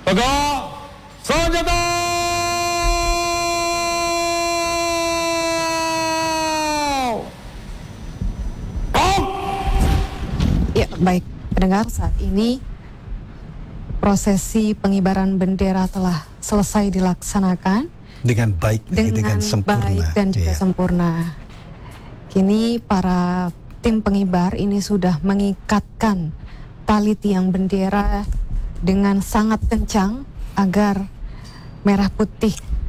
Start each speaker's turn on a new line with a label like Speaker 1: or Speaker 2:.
Speaker 1: Tegak senjata.
Speaker 2: Ya, baik pendengar, saat ini prosesi pengibaran bendera telah selesai dilaksanakan
Speaker 3: dengan baik, dengan sempurna,
Speaker 2: baik dan juga sempurna. Kini para tim pengibar ini sudah mengikatkan tali tiang bendera dengan sangat kencang agar merah putih